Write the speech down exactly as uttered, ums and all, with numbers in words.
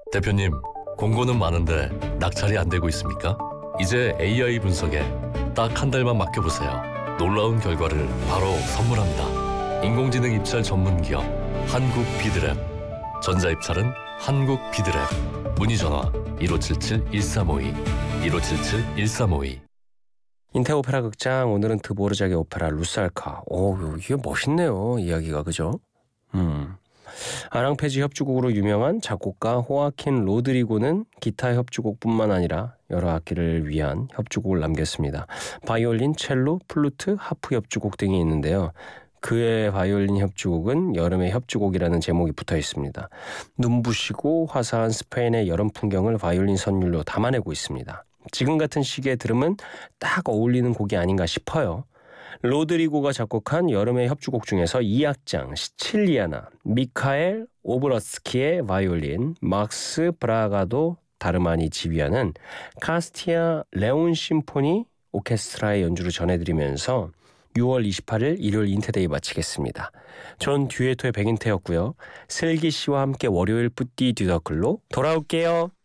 대표님, 공고는 많은데 낙찰이 안 되고 있습니까? 이제 에이아이 분석에 딱 한 달만 맡겨보세요. 놀라운 결과를 바로 선물합니다. 인공지능 입찰 전문 기업 한국 비드랩. 전자입찰은 한국 비드랩. 문의 전화 일오칠칠 일삼오이 일오칠칠 일삼오이. 인텔 오페라 극장, 오늘은 드보르작의 오페라 루살카. 오, 이게 멋있네요, 이야기가. 그죠? 음. 아랑페지 협주곡으로 유명한 작곡가 호아킨 로드리고는 기타 협주곡뿐만 아니라 여러 악기를 위한 협주곡을 남겼습니다. 바이올린, 첼로, 플루트, 하프 협주곡 등이 있는데요. 그의 바이올린 협주곡은 여름의 협주곡이라는 제목이 붙어 있습니다. 눈부시고 화사한 스페인의 여름 풍경을 바이올린 선율로 담아내고 있습니다. 지금 같은 시기에 들으면 딱 어울리는 곡이 아닌가 싶어요. 로드리고가 작곡한 여름의 협주곡 중에서 이 악장 시칠리아나, 미카엘 오브러스키의 바이올린, 막스 브라가도 다르마니 지휘하는 카스티아 레온 심포니 오케스트라의 연주를 전해드리면서 유월 이십팔일 일요일 인테데이 마치겠습니다. 전 듀에토의 백인태였고요. 슬기 씨와 함께 월요일 뿌띠 듀더클로 돌아올게요.